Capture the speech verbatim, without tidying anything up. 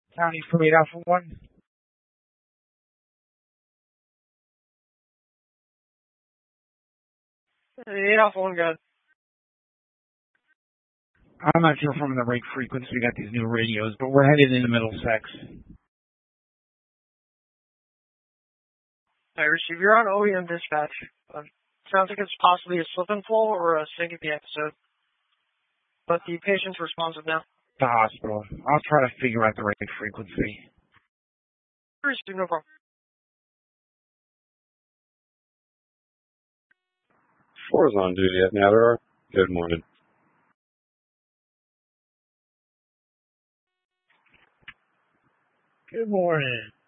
County from eight Alpha one. eight Alpha one, good. I'm not sure from the right frequency. We got these new radios, but we're headed into Middlesex. I receive. You're on O E M dispatch. Uh, sounds like it's possibly a slip and fall or a syncope episode. But the patient's responsive now. The hospital. I'll try to figure out the right frequency. Receive, no problem. Four's on duty at Navarre. Good morning. Good morning.